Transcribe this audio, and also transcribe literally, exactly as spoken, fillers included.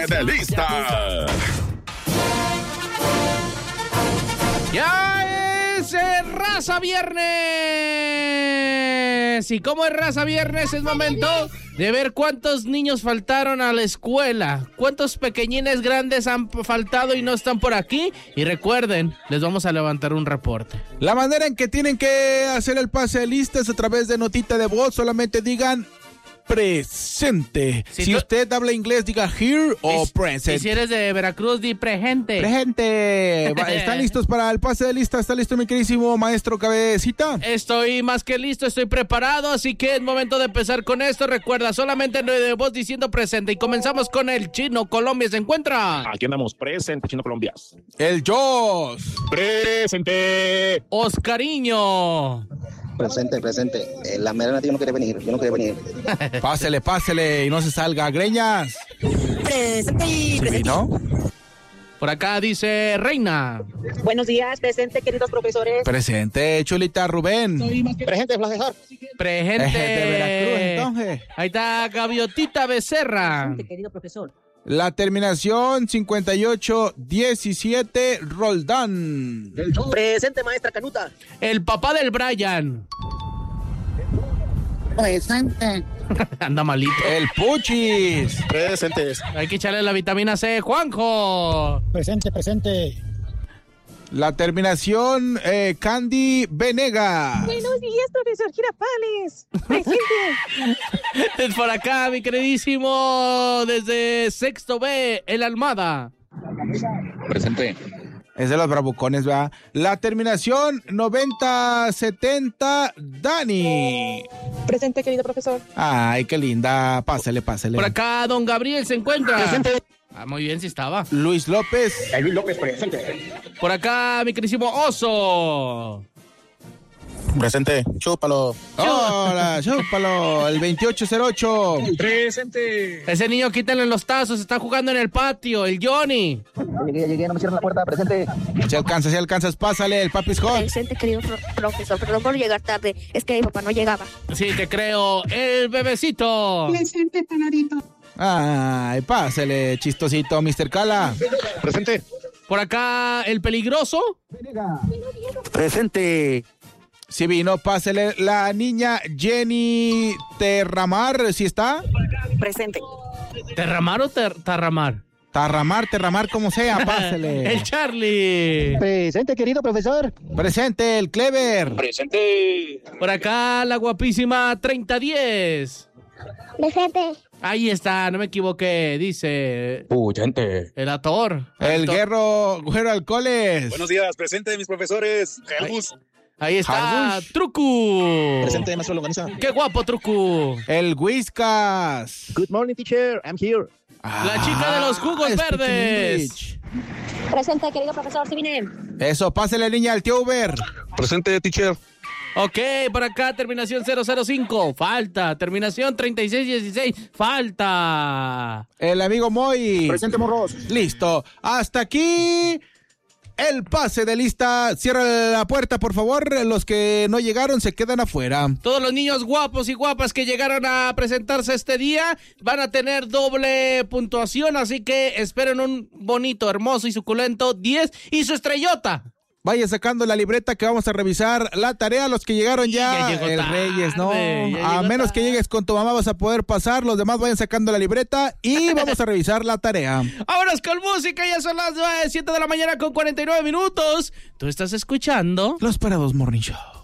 de lista. Ya es eh, Raza Viernes. Y como es Raza Viernes, es momento de ver cuántos niños faltaron a la escuela. Cuántos pequeñines grandes han faltado y no están por aquí. Y recuerden, les vamos a levantar un reporte. La manera en que tienen que hacer el pase de lista es a través de notita de voz. Solamente digan presente. Si, si tú... usted habla inglés, diga here o present. Y si eres de Veracruz, di presente. Presente. ¿Están listos para el pase de lista? ¿Está listo mi queridísimo maestro Cabecita? Estoy más que listo, estoy preparado, así que es momento de empezar con esto. Recuerda, solamente de voz diciendo presente. Y comenzamos con el Chino Colombia. ¿Se encuentra? Aquí andamos, presente, Chino Colombia. El Jos. Presente. Oscariño. Presente, presente. Eh, la mera yo no quiere venir, yo no quiero venir. Pásele, pásele y no se salga. Greñas. Presente. ¿Sí vino? Por acá dice Reina. Buenos días, presente, queridos profesores. Presente, Chulita Rubén. Presente, profesor. Presente. De Veracruz, entonces. Ahí está Gaviotita Becerra. Presente, querido profesor. La terminación cincuenta y ocho diecisiete, Roldán. Presente, maestra Canuta. El papá del Brian. Presente. Anda malito. El Puchis. Presentes. Hay que echarle la vitamina C, Juanjo. Presente, presente. La terminación, eh, Candy Venega. Buenos días, profesor Girafales. Presente. Por acá, mi queridísimo, desde sexto B, el Almada. Presente. Es de los bravucones, ¿verdad? La terminación, noventa setenta, Dani. Presente, querido profesor. Ay, qué linda. Pásele, pásele. Por acá, don Gabriel se encuentra. Presente. Ah, muy bien, sí estaba. Luis López. El Luis López, presente. Por acá, mi queridísimo Oso. Presente, chúpalo. Hola, chúpalo. El veintiocho cero ocho. Presente. Ese niño, quítenle los tazos, está jugando en el patio, el Johnny. Llegué, llegué, no me cierren la puerta, presente. Si alcanzas, si alcanzas, pásale, el Papis Hot. Presente, querido pro- profesor, perdón por llegar tarde, es que mi papá no llegaba. Sí, te creo, el bebecito. Presente, panadito. Ay, pásale, chistosito, mister Cala. Presente. Por acá, el peligroso. Presente. Si vino, pásele la niña Jenny Terramar, ¿sí está? Presente. ¿Terramar o ter- Tarramar? Tarramar, Terramar, como sea, pásele. El Charlie. Presente, querido profesor. Presente, el Clever. Presente. Por acá, la guapísima treinta diez. Presente. Ahí está, no me equivoqué, dice Presente. el Ator. El Ator. Guerro, Güero Alcoles. Buenos días, presente, mis profesores. Jesús. Ahí está, Harbush. Trucu. Presente, maestro Longaniza. Qué guapo, Trucu. El Whiskas. Good morning, teacher. I'm here. La chica de los jugos Ah, verdes. speaking Presente, querido profesor, si vine. English. Eso, pásele, niña, al tío Uber. Presente, teacher. Ok, por acá, terminación cero cero cinco. Falta. Terminación treinta y seis dieciséis. Falta. El amigo Moy. Presente, morros. Listo. Hasta aquí el pase de lista. Cierra la puerta, por favor. Los que no llegaron se quedan afuera. Todos los niños guapos y guapas que llegaron a presentarse este día van a tener doble puntuación, así que esperen un bonito, hermoso y suculento diez y su estrellota. Vaya sacando la libreta que vamos a revisar la tarea. Los que llegaron ya, Ya llegó el tarde, Reyes, ¿no? ya A llegó menos tarde. que llegues con tu mamá vas a poder pasar. Los demás vayan sacando la libreta y vamos a revisar la tarea. Vámonos con música, ya son las siete de la mañana con cuarenta y nueve minutos. Tú estás escuchando Los Parados Morning Show.